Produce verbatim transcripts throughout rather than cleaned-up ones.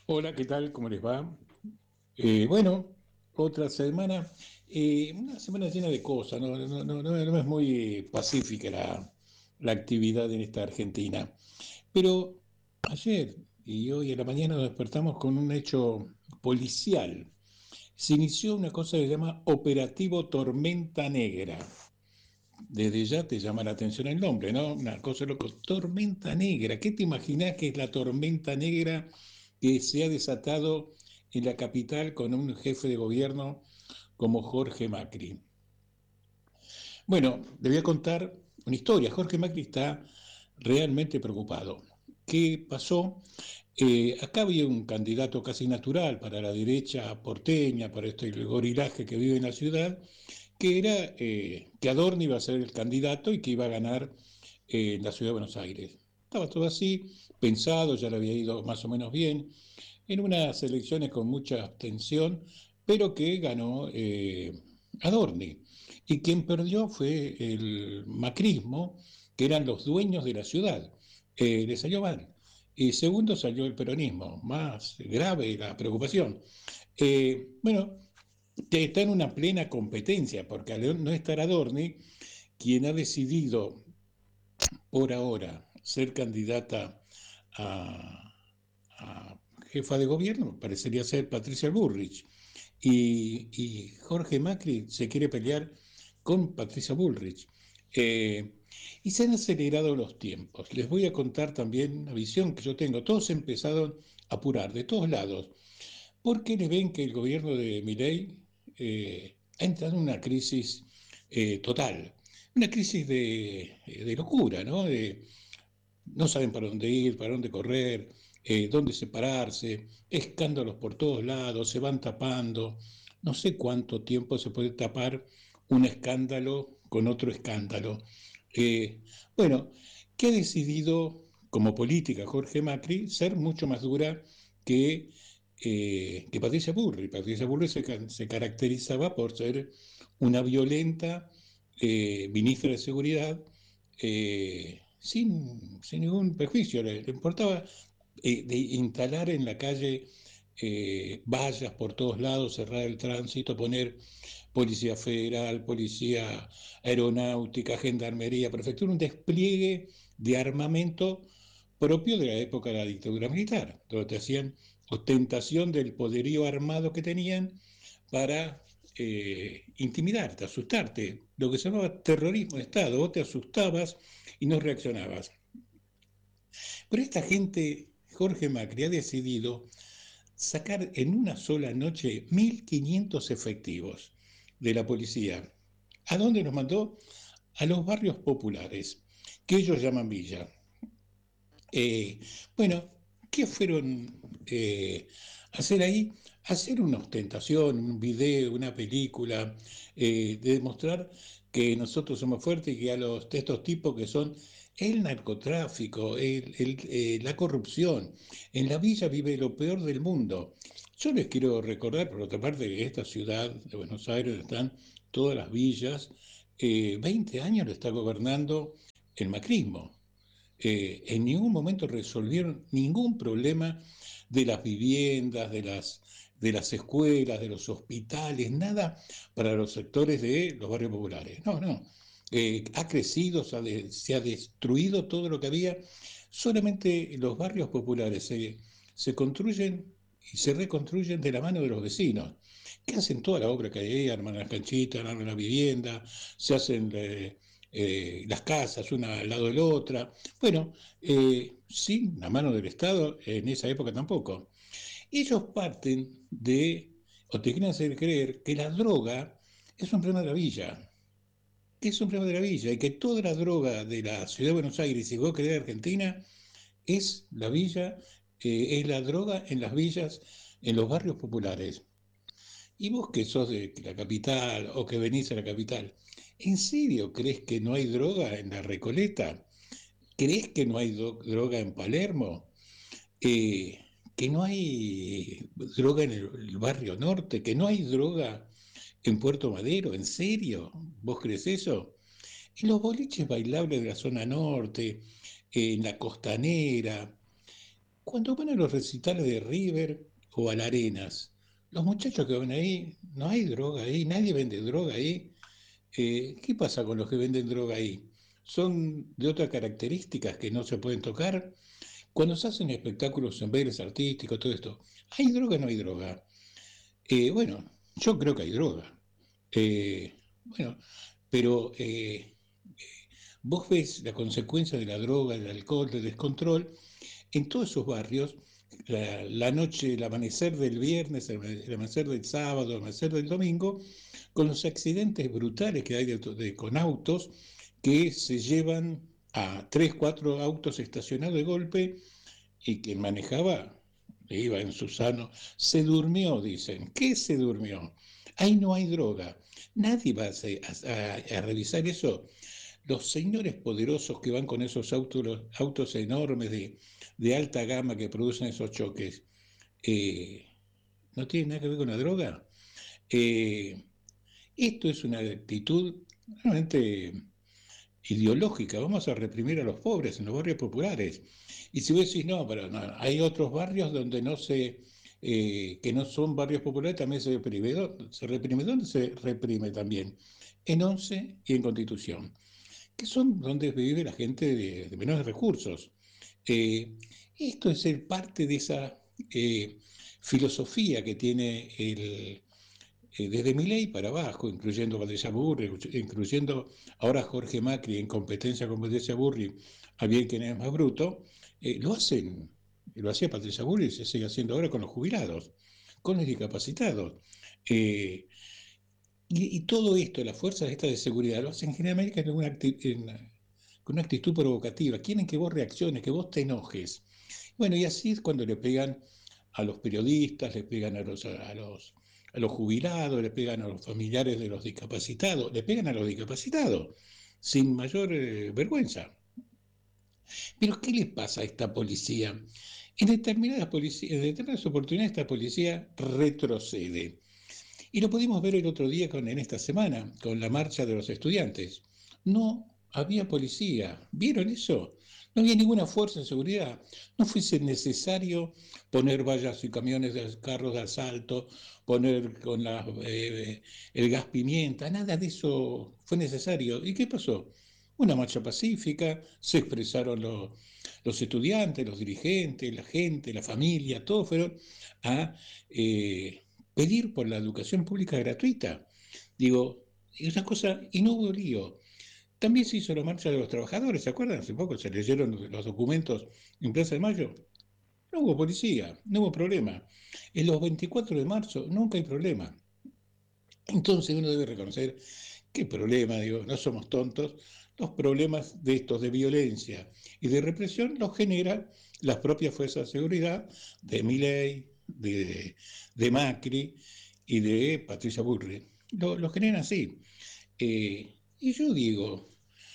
Hola, ¿qué tal? ¿Cómo les va? Eh, bueno, otra semana, eh, una semana llena de cosas, no, no, no, no- no es muy pacífica la, la actividad en esta Argentina. Pero ayer y hoy a la mañana nos despertamos con un hecho policial. Se inició una cosa que se llama Operativo Tormenta Negra. Desde ya te llama la atención el nombre, ¿no? Una cosa loco, tormenta negra. ¿Qué te imaginás que es la tormenta negra que se ha desatado en la capital con un jefe de gobierno como Jorge Macri? Bueno, le voy a contar una historia. Jorge Macri está realmente preocupado. ¿Qué pasó? Eh, acá había un candidato casi natural para la derecha porteña, para este gorilaje que vive en la ciudad, que era eh, que Adorno iba a ser el candidato y que iba a ganar eh, en la ciudad de Buenos Aires. Estaba todo así, pensado, ya le había ido más o menos bien, en unas elecciones con mucha abstención, pero que ganó eh, Adorni. Y quien perdió fue el macrismo, que eran los dueños de la ciudad. Eh, le salió mal. Y segundo salió el peronismo, más grave la preocupación. Eh, bueno, que está en una plena competencia, porque al no estar Adorni, quien ha decidido por ahora ser candidata a, a jefa de gobierno, parecería ser Patricia Bullrich. Y, y Jorge Macri se quiere pelear con Patricia Bullrich. Eh, y se han acelerado los tiempos. Les voy a contar también una visión que yo tengo. Todos empezaron a apurar de todos lados, porque le ven que el gobierno de Milei eh, ha entrado en una crisis eh, total, una crisis de, de locura, ¿no? De, no saben para dónde ir, para dónde correr, eh, dónde separarse, escándalos por todos lados, se van tapando. No sé cuánto tiempo se puede tapar un escándalo con otro escándalo. Eh, bueno, ¿qué ha decidido como política Jorge Macri ser mucho más dura que, eh, que Patricia Burri? Patricia Burri se, se caracterizaba por ser una violenta eh, ministra de Seguridad, eh, sin, sin ningún perjuicio. Le, le importaba eh, de instalar en la calle eh, vallas por todos lados, cerrar el tránsito, poner policía federal, policía aeronáutica, gendarmería, prefectura, un despliegue de armamento propio de la época de la dictadura militar, donde te hacían ostentación del poderío armado que tenían para eh, intimidarte, asustarte, lo que se llamaba terrorismo de Estado. Vos te asustabas y no reaccionabas. Pero esta gente, Jorge Macri, ha decidido sacar en una sola noche mil quinientos efectivos de la policía. ¿A dónde los mandó? A los barrios populares, que ellos llaman villa. Eh, bueno, ¿qué fueron eh, a hacer ahí? Hacer una ostentación, un video, una película, eh, de demostrar que nosotros somos fuertes y que a los, estos tipos que son el narcotráfico, el- el- eh, la corrupción, en la villa vive lo peor del mundo. Yo les quiero recordar, por otra parte, que esta ciudad de Buenos Aires están todas las villas, eh, veinte años lo está gobernando el macrismo. Eh, en ningún momento resolvieron ningún problema de las viviendas, de las, de las escuelas, de los hospitales, nada para los sectores de los barrios populares. No, no. Eh, ha crecido, se ha, de- se ha destruido todo lo que había. Solamente los barrios populares se, se construyen y se reconstruyen de la mano de los vecinos, que hacen toda la obra que hay ahí, arman las canchitas, arman la vivienda, se hacen eh, eh, las casas una al lado de la otra. Bueno, eh, sin la mano del Estado en esa época tampoco. Ellos parten de, o te quieren hacer creer, que la droga es un problema de la villa, que es un problema de la villa, y que toda la droga de la ciudad de Buenos Aires, y vos querés de Argentina, es la villa, eh, es la droga en las villas, en los barrios populares. Y vos que sos de la capital o que venís a la capital, ¿en serio crees que no hay droga en la Recoleta? ¿Crees que no hay do- droga en Palermo? Eh, ¿Que no hay droga en el, el barrio norte? ¿Que no hay droga en Puerto Madero? ¿En serio? ¿Vos crees eso? En los boliches bailables de la zona norte, en la costanera, Cuando van a los recitales de River o a la Arenas, los muchachos que van ahí, no hay droga ahí, nadie vende droga ahí. Eh, ¿qué pasa con los que venden droga ahí? ¿Son de otras características que no se pueden tocar? Cuando se hacen espectáculos en bailes artísticos, todo esto, ¿hay droga o no hay droga? Eh, bueno, yo creo que hay droga. Eh, bueno, pero eh, vos ves la consecuencia de la droga, del alcohol, del descontrol, en todos esos barrios, la, la noche, el amanecer del viernes, el, el amanecer del sábado, el amanecer del domingo, con los accidentes brutales que hay de, de, con autos que se llevan a tres, cuatro autos estacionados de golpe y quien manejaba iba en su sano, se durmió, dicen. ¿Qué se durmió? Ahí no hay droga. Nadie va a, a, a revisar eso. Los señores poderosos que van con esos autos, autos enormes de, de alta gama que producen esos choques, eh, ¿no tienen nada que ver con la droga? Eh, esto es una actitud realmente ideológica. Vamos a reprimir a los pobres en los barrios populares. Y si vos decís, no, pero no, hay otros barrios donde no se, eh, que no son barrios populares, también se reprime. ¿Se reprime? ¿Dónde se reprime también? En Once y en Constitución, que son donde vive la gente de, de menores recursos. Eh, esto es el parte de esa eh, filosofía que tiene el, eh, desde Milei para abajo, incluyendo Valdés Burri, incluyendo ahora Jorge Macri en competencia con Valdés Burri, a bien quien es más bruto, eh, lo hacen, lo hacía Patricia Burri y se sigue haciendo ahora con los jubilados, con los discapacitados. Eh, y, y, todo esto, las fuerzas estas de seguridad, lo hacen generalmente con una, en, con una actitud provocativa. Quieren que vos reacciones, que vos te enojes. Bueno, y así es cuando le pegan a los periodistas, le pegan a los, a los, a los jubilados, le pegan a los familiares de los discapacitados, le pegan a los discapacitados, sin mayor eh, vergüenza. Pero ¿qué le pasa a esta policía? En determinadas, en determinadas oportunidades esta policía retrocede. Y lo pudimos ver el otro día con, en esta semana, con la marcha de los estudiantes. No había policía. ¿Vieron eso? No había ninguna fuerza de seguridad. No fuese necesario poner vallas y camiones de carros de asalto, poner con la, eh, el gas pimienta, nada de eso fue necesario. ¿Y qué pasó? Una marcha pacífica, se expresaron los, los estudiantes, los dirigentes, la gente, la familia, todos fueron a eh, pedir por la educación pública gratuita. Digo, es una cosa, y no hubo lío. También se hizo la marcha de los trabajadores, ¿se acuerdan? Hace poco se leyeron los documentos en Plaza de Mayo. No hubo policía, no hubo problema. En los veinticuatro de marzo nunca hay problema. Entonces uno debe reconocer qué problema, digo, no somos tontos. Los problemas de estos de violencia y de represión los generan las propias fuerzas de seguridad de Milei, de, de Macri y de Patricia Burri. Lo, lo generan así. Eh, y yo digo,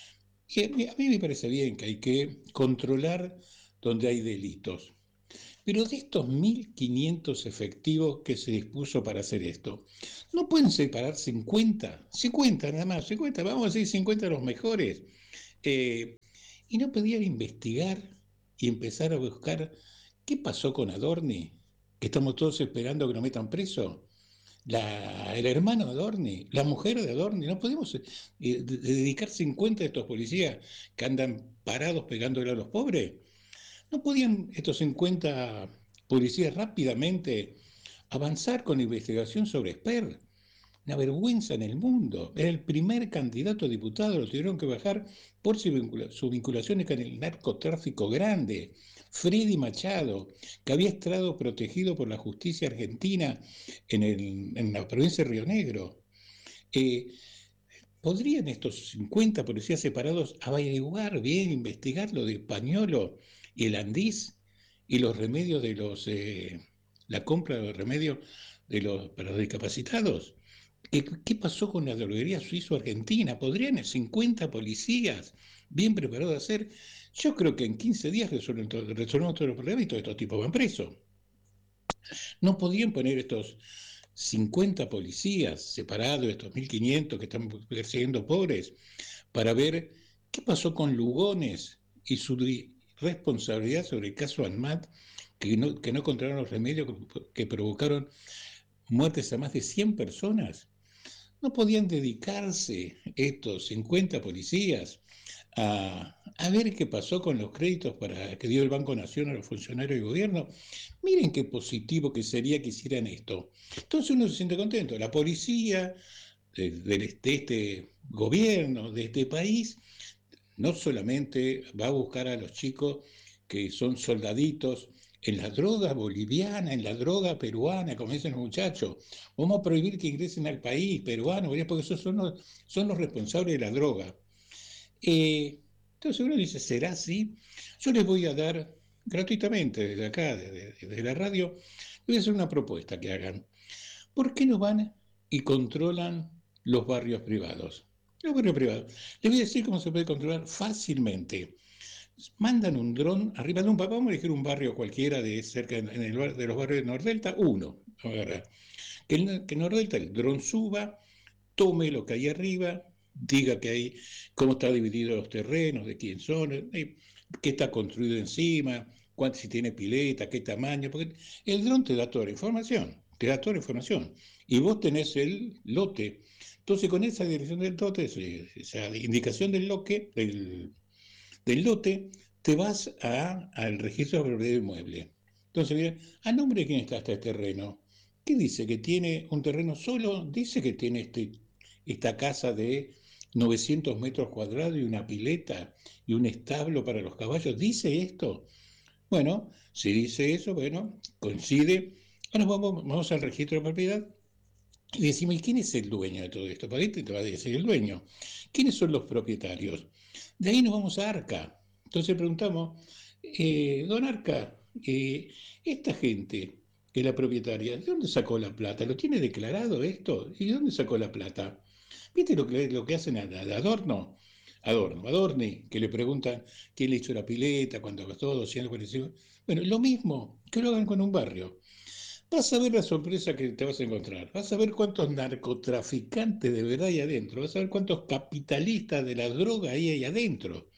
y a, mí, a mí me parece bien que hay que controlar donde hay delitos. Pero de estos mil quinientos efectivos que se dispuso para hacer esto, ¿no pueden separar cincuenta? cincuenta nada más, cincuenta, vamos a decir cincuenta de los mejores. Eh, ¿Y no podían investigar y empezar a buscar qué pasó con Adorni? Que estamos todos esperando que lo metan preso. La, el hermano de Adorni, la mujer de Adorni, no podemos eh, de, de dedicar cincuenta de estos policías que andan parados pegándole a los pobres. ¿No podían estos cincuenta policías rápidamente avanzar con la investigación sobre Esper? Una vergüenza en el mundo. Era el primer candidato a diputado, lo tuvieron que bajar por su, vincula, su vinculación con el narcotráfico grande. Freddy Machado, que había estado protegido por la justicia argentina en, el, en la provincia de Río Negro. Eh, ¿Podrían estos cincuenta policías separados averiguar bien, investigar lo de Pañolo y el Andís y los remedios de los, eh, la compra de los remedios de los, para los discapacitados? ¿Qué, qué pasó con la droguería suizo-argentina? ¿Podrían cincuenta policías bien preparados a hacer? Yo creo que en quince días resuelven, todo, resuelven todos los problemas y todos estos tipos van presos. No podían poner estos cincuenta policías separados, estos mil quinientos que están persiguiendo pobres, para ver qué pasó con Lugones y su, responsabilidad sobre el caso ANMAT, que no, que no encontraron los remedios que, que provocaron muertes a más de cien personas. ¿No podían dedicarse estos cincuenta policías a, a ver qué pasó con los créditos para que dio el Banco Nación a los funcionarios del gobierno? Miren qué positivo que sería que hicieran esto. Entonces uno se siente contento. La policía de, de, de este gobierno, de este país, no solamente va a buscar a los chicos que son soldaditos en la droga boliviana, en la droga peruana, como dicen los muchachos. Vamos a prohibir que ingresen al país peruano, porque esos son los, son los responsables de la droga. Eh, entonces uno dice, ¿será así? Yo les voy a dar gratuitamente desde acá, desde, desde la radio, les voy a hacer una propuesta que hagan. ¿Por qué no van y controlan los barrios privados? Los barrios privados. Les voy a decir cómo se puede controlar fácilmente. Mandan un dron arriba de un papá, vamos a elegir un barrio cualquiera de cerca en el, de los barrios de Nordelta, uno. Que el que Nordelta, el dron suba, tome lo que hay arriba, diga que hay, cómo está dividido los terrenos, de quién son, eh, qué está construido encima, cuánto, si tiene pileta, qué tamaño, porque el dron te da toda la información, te da toda la información, y vos tenés el lote. Entonces con esa dirección del lote, esa indicación del lote, del, del lote, te vas a, al registro de propiedad inmueble. Entonces, mira, ¿a nombre de quién está este terreno? ¿Qué dice? ¿Que tiene un terreno solo? Dice que tiene este, esta casa de novecientos metros cuadrados y una pileta y un establo para los caballos. ¿Dice esto? Bueno, si dice eso, bueno, coincide. Ahora vamos, vamos al registro de propiedad y decimos, ¿y quién es el dueño de todo esto? Para te va a decir el dueño. ¿Quiénes son los propietarios? De ahí nos vamos a Arca. Entonces preguntamos, eh, don Arca, eh, esta gente que es la propietaria, ¿de dónde sacó la plata? ¿Lo tiene declarado esto? ¿Y de dónde sacó la plata? ¿Viste lo que, lo que hacen a, a Adorno? Adorno, Adorni, que le preguntan quién le hizo la pileta, cuánto costó, doscientos cuarenta y cinco. Bueno, lo mismo, que lo hagan con un barrio. Vas a ver la sorpresa que te vas a encontrar. Vas a ver cuántos narcotraficantes de verdad hay adentro. Vas a ver cuántos capitalistas de la droga hay ahí adentro.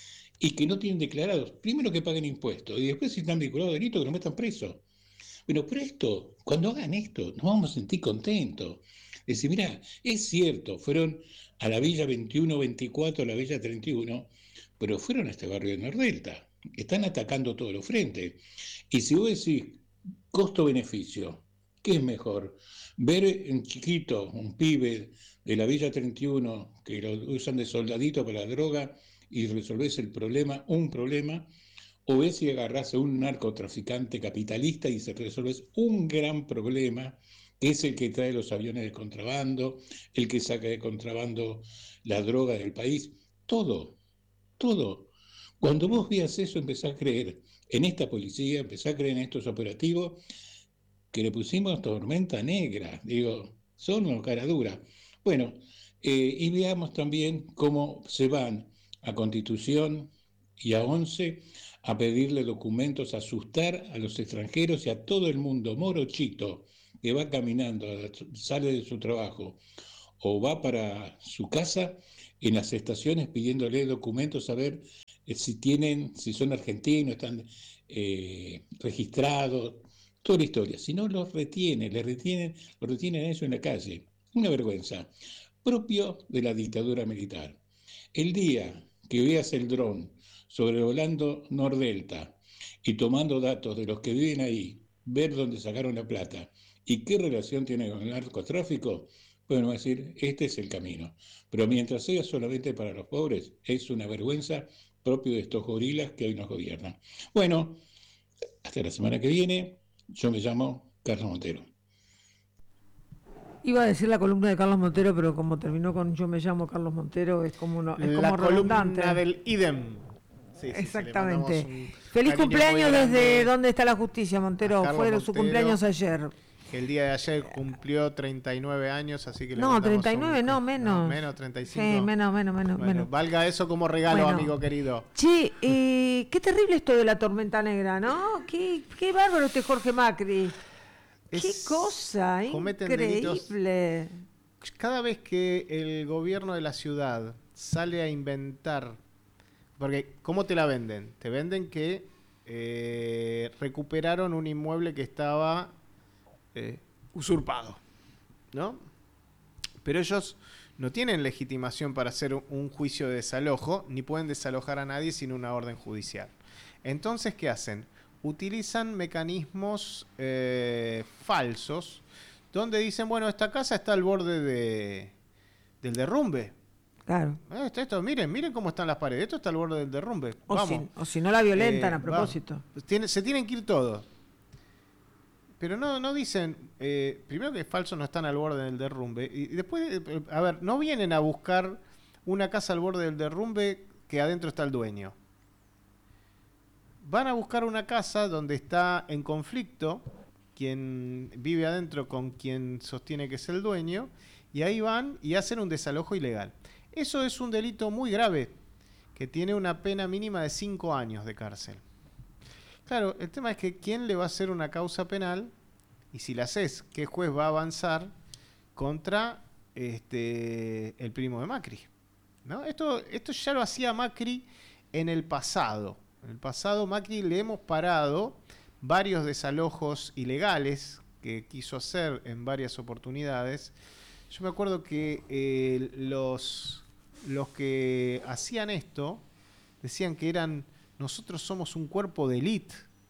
Y que no tienen declarados. Primero que paguen impuestos. Y después si están vinculados a delitos que los metan presos. Bueno, pero esto, cuando hagan esto, nos vamos a sentir contentos. Decir, mira, es cierto, fueron a la Villa veintiuno, veinticuatro, a la Villa treinta y uno, pero fueron a este barrio de Nordelta. Están atacando todos los frentes. Y si vos decís, costo-beneficio, ¿qué es mejor? Ver un chiquito, un pibe de la Villa treinta y uno, que lo usan de soldadito para la droga y resolvés el problema, un problema, o ves si agarrás a un narcotraficante capitalista y se resuelves un gran problema, que es el que trae los aviones de contrabando, el que saca de contrabando la droga del país, todo, todo. Cuando vos veas eso, empezás a creer en esta policía, empezás a creer en estos operativos, que le pusimos tormenta negra, digo, son una cara dura. Bueno, eh, y veamos también cómo se van a Constitución y a once a pedirle documentos, a asustar a los extranjeros y a todo el mundo morochito que va caminando, sale de su trabajo o va para su casa, en las estaciones pidiéndole documentos a ver eh, si tienen, si son argentinos, están eh, registrados, toda la historia. Si no, los retienen, les retienen, los retienen eso en la calle. Una vergüenza. Propio de la dictadura militar. El día que veas el dron sobrevolando Nordelta y tomando datos de los que viven ahí, ver dónde sacaron la plata y qué relación tiene con el narcotráfico, bueno, decir, este es el camino. Pero mientras sea solamente para los pobres, es una vergüenza propio de estos gorilas que hoy nos gobiernan. Bueno, hasta la semana que viene. Yo me llamo Carlos Montero. Iba a decir la columna de Carlos Montero, pero como terminó con yo me llamo Carlos Montero, es como, uno, es la como redundante. La columna del idem. Sí, sí, exactamente. Sí, feliz cumpleaños desde ¿Dónde está la justicia, Montero? Fue Montero, su cumpleaños ayer. Que el día de ayer cumplió treinta y nueve años, así que le No, treinta y nueve, un... no, menos. No, menos, treinta y cinco. Sí, menos, menos, menos. Bueno, menos. Valga eso como regalo, bueno, amigo querido. Sí, eh, qué terrible esto de la tormenta negra, ¿no? Qué, qué bárbaro este Jorge Macri. Es, qué cosa, increíble. Cada vez que el gobierno de la ciudad sale a inventar porque ¿cómo te la venden? Te venden que eh, recuperaron un inmueble que estaba eh, usurpado, ¿no? Pero ellos no tienen legitimación para hacer un juicio de desalojo, ni pueden desalojar a nadie sin una orden judicial. Entonces, ¿qué hacen? Utilizan mecanismos eh, falsos, donde dicen, bueno, esta casa está al borde de, del derrumbe. Claro. Esto, esto, miren, miren cómo están las paredes, esto está al borde del derrumbe. O, Vamos. Si, o si no la violentan eh, a propósito. Tiene, se tienen que ir todos. Pero no, no dicen, eh, primero que falsos no están al borde del derrumbe, y después, eh, a ver, no vienen a buscar una casa al borde del derrumbe que adentro está el dueño. Van a buscar una casa donde está en conflicto quien vive adentro con quien sostiene que es el dueño, y ahí van y hacen un desalojo ilegal. Eso es un delito muy grave, que tiene una pena mínima de cinco años de cárcel. Claro, el tema es que ¿quién le va a hacer una causa penal? Y si la haces, ¿qué juez va a avanzar contra este, el primo de Macri? ¿No? Esto, esto ya lo hacía Macri en el pasado. En el pasado Macri le hemos parado varios desalojos ilegales que quiso hacer en varias oportunidades. Yo me acuerdo que eh, los, los que hacían esto decían que eran... Nosotros somos un cuerpo de élite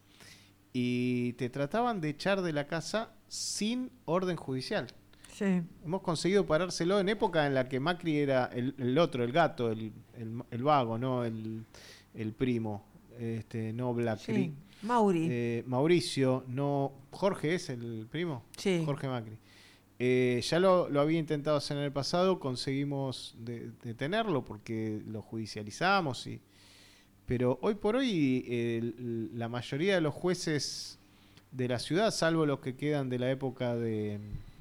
y te trataban de echar de la casa sin orden judicial. Sí. Hemos conseguido parárselo en época en la que Macri era el, el otro, el gato, el, el, el vago, no el, el primo, este, no Blacri. Sí. Mauri. Eh, Mauricio, no. Jorge es el primo. Sí. Jorge Macri. Eh, ya lo, lo había intentado hacer en el pasado, conseguimos de, detenerlo porque lo judicializamos y. Pero hoy por hoy eh, la mayoría de los jueces de la ciudad, salvo los que quedan de la época de,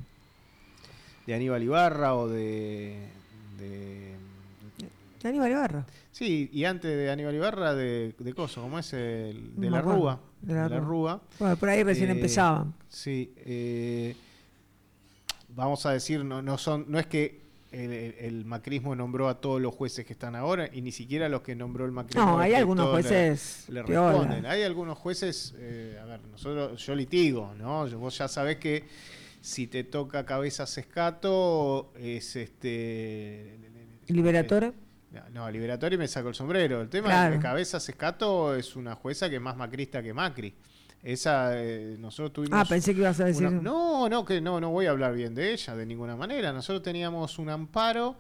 de Aníbal Ibarra o de, de... ¿De Aníbal Ibarra? Sí, y antes de Aníbal Ibarra, de, de Coso, ¿cómo es? El, de, no la Rúa, de la de la Rúa. Bueno, por ahí recién eh, empezaban. Sí. Eh, vamos a decir, no, no, son, no es que El, el, el macrismo nombró a todos los jueces que están ahora y ni siquiera los que nombró el macrismo. No, hay algunos jueces le, le responden. Hay algunos jueces, eh, a ver, nosotros, yo litigo, ¿no? Vos ya sabés que si te toca Cabeza Sescato es este... ¿Liberatore? No, Liberatore me saco el sombrero. El tema claro. es que Cabeza Sescato es una jueza que es más macrista que Macri. Esa, eh, nosotros tuvimos... Ah, pensé que ibas a decir... Una, no, no, que no, no voy a hablar bien de ella de ninguna manera. Nosotros teníamos un amparo,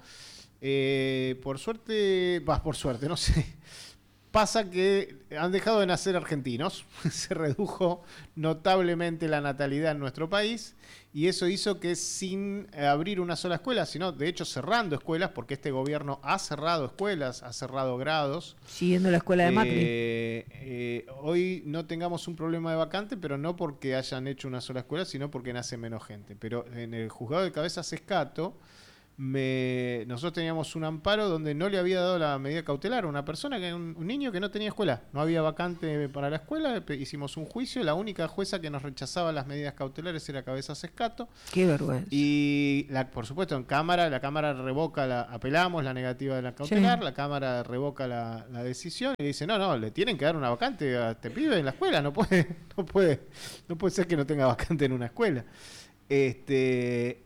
eh, por suerte, vas por suerte, no sé. Pasa que han dejado de nacer argentinos, se redujo notablemente la natalidad en nuestro país y eso hizo que sin abrir una sola escuela, sino de hecho cerrando escuelas, porque este gobierno ha cerrado escuelas, ha cerrado grados. Siguiendo la escuela de Macri. Eh, eh, hoy no tengamos un problema de vacante, pero no porque hayan hecho una sola escuela, sino porque nace menos gente. Pero en el juzgado de Cabeza Sescato, Me, nosotros teníamos un amparo donde no le había dado la medida cautelar a una persona, que un, un niño que no tenía escuela, no había vacante para la escuela, hicimos un juicio, la única jueza que nos rechazaba las medidas cautelares era Cabeza Sescato. Qué vergüenza. Y la, por supuesto en cámara, la cámara revoca, la, apelamos la negativa de la cautelar, sí. La cámara revoca la, la decisión y dice, no, no, le tienen que dar una vacante a este pibe en la escuela, no puede, no puede, no puede ser que no tenga vacante en una escuela. Este,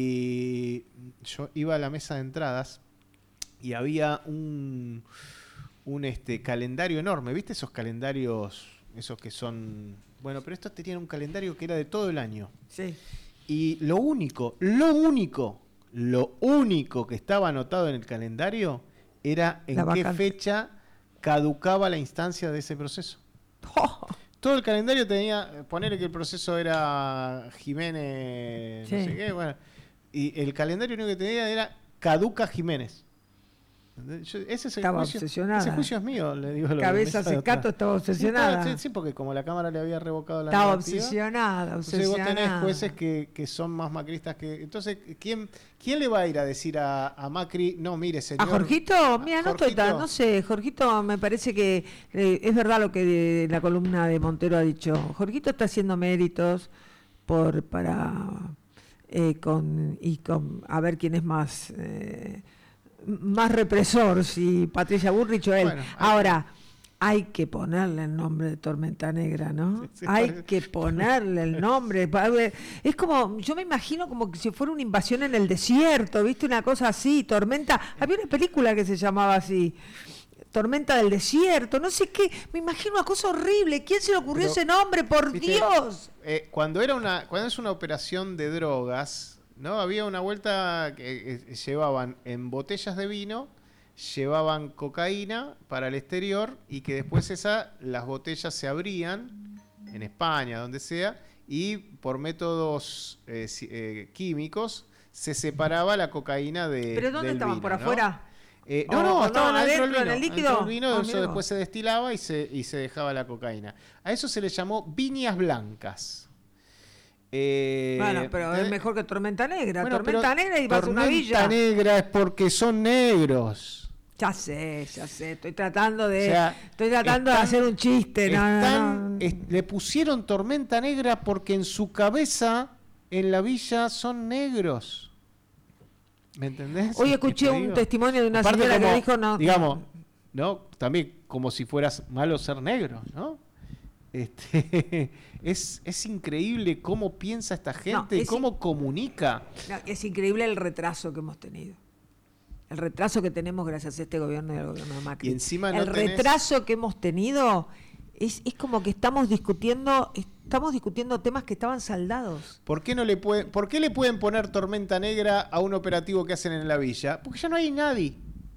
y yo iba a la mesa de entradas y había un, un este, calendario enorme, ¿viste esos calendarios, esos que son, bueno, pero estos tenían un calendario que era de todo el año. Sí. Y lo único, lo único, lo único que estaba anotado en el calendario era en qué fecha caducaba la instancia de ese proceso. Oh. Todo el calendario tenía, ponerle que el proceso era Jiménez, sí. No sé qué, bueno, y el calendario único que tenía era caduca Jiménez. Yo, ese es el estaba juicio, obsesionada. Ese juicio es mío, le digo. Cabeza Sescato estaba obsesionada. Sí, sí, sí, porque como la Cámara le había revocado la estaba negativa, obsesionada, obsesionada. Entonces vos tenés jueces que, que son más macristas que... Entonces, ¿quién, quién le va a ir a decir a, a Macri, no, mire, señor... ¿A Jorgito? Mira, no Jorgito. estoy tan, no sé, Jorgito me parece que eh, es verdad lo que de, la columna de Montero ha dicho. Jorgito está haciendo méritos por para... Eh, con y con a ver quién es más... Eh, más represor, si Patricia Bullrich o él. Bueno, Ahora, hay que ponerle el nombre de Tormenta Negra, ¿no? Sí, sí, hay parece. que ponerle el nombre. Es como, yo me imagino como que si fuera una invasión en el desierto, ¿viste? Una cosa así, Tormenta. Había una película que se llamaba así, Tormenta del Desierto, no sé qué, me imagino una cosa horrible. ¿Quién se le ocurrió Pero, ese nombre, por ¿viste? Dios? Eh, cuando era una, cuando es una operación de drogas, ¿no? Había una vuelta que eh, llevaban en botellas de vino, llevaban cocaína para el exterior y que después esa, las botellas se abrían en España, donde sea, y por métodos eh, eh, químicos se separaba la cocaína de ¿Pero dónde del estaban? vino, ¿Por ¿no? afuera? Eh, no, no, oh, estaban no, adentro, adentro del vino, en el líquido. Del vino, Oh, eso amigo. después se destilaba y se, y se dejaba la cocaína. A eso se le llamó viñas blancas. Eh, bueno, pero es mejor que Tormenta Negra. Bueno, Tormenta Negra y vas a una villa. Tormenta Negra es porque son negros. Ya sé, ya sé. Estoy tratando de, o sea, estoy tratando están, de hacer un chiste. No, están, no, no. Es, le pusieron Tormenta Negra porque en su cabeza, en la villa, son negros. ¿Me entendés? Hoy escuché un testimonio de una Aparte señora como, que dijo no. Digamos, ¿no? También como si fueras malo ser negro, ¿no? Este, es, es increíble cómo piensa esta gente no, y cómo in... comunica. No, es increíble el retraso que hemos tenido. El retraso que tenemos gracias a este gobierno y al gobierno de Macri. Y encima no el tenés... retraso que hemos tenido es, es como que estamos discutiendo, estamos discutiendo temas que estaban saldados. ¿Por qué no le pueden, por qué le pueden poner Tormenta Negra a un operativo que hacen en la villa? Porque ya no hay nadie.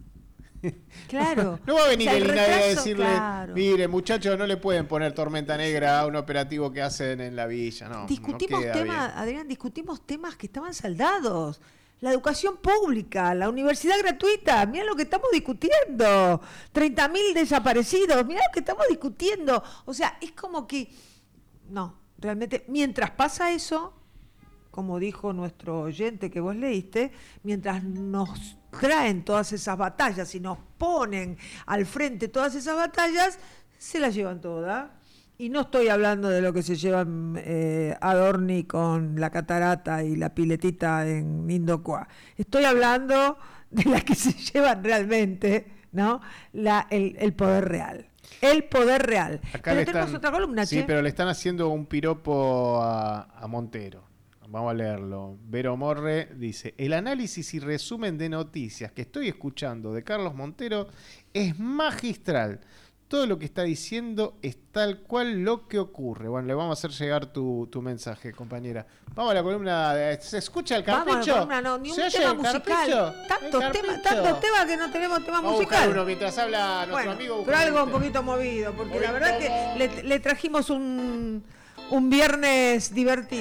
Claro. No va a venir o sea, el el INADI retraso, a decirle, claro. mire, muchachos, no le pueden poner Tormenta Negra a un operativo que hacen en la villa. No, discutimos no temas, Adrián, discutimos temas que estaban saldados. La educación pública, la universidad gratuita, mirá lo que estamos discutiendo. treinta mil desaparecidos, mirá lo que estamos discutiendo. O sea, es como que, no, realmente, mientras pasa eso, como dijo nuestro oyente que vos leíste, mientras nos traen todas esas batallas y nos ponen al frente todas esas batallas, se las llevan todas. Y no estoy hablando de lo que se llevan eh, Adorni con la catarata y la piletita en Indocua. Estoy hablando de las que se llevan realmente, ¿no? La, el, el poder real. El poder real. Acá pero le tenemos están, otra columna, sí, che. pero le están haciendo un piropo a, a Montero. Vamos a leerlo. Vero Morre dice: el análisis y resumen de noticias que estoy escuchando de Carlos Montero es magistral. Todo lo que está diciendo es tal cual lo que ocurre. Bueno, le vamos a hacer llegar tu, tu mensaje, compañera. Vamos a la columna. De, ¿se escucha el carpicho? Vamos a la columna, no, ni un ¿Se tema oye musical. Tantos temas, tantos temas que no tenemos tema vamos musical. A uno mientras habla nuestro bueno, amigo. Pero algo un poquito movido, porque movido. La verdad que le, le trajimos un, un viernes divertido.